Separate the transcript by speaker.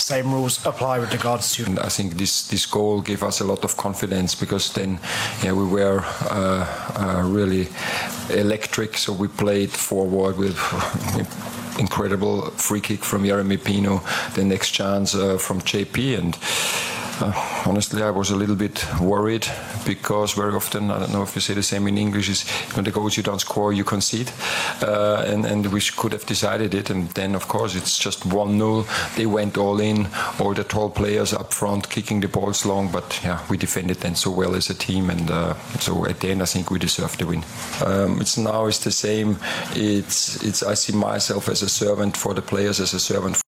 Speaker 1: same rules apply with regards to.
Speaker 2: And I think this goal gave us a lot of confidence, because then we were really electric. So we played forward with incredible free kick from Jeremy Pino, the next chance from JP, and honestly, I was a little bit worried, because very often, I don't know if you say the same in English, is when the goals you don't score, you concede, and we could have decided it, and then of course it's just 1-0. They went all in, all the tall players up front kicking the balls long, but we defended then so well as a team, and so at the end I think we deserved the win. It's the same. It's I see myself as a servant for the players, as a servant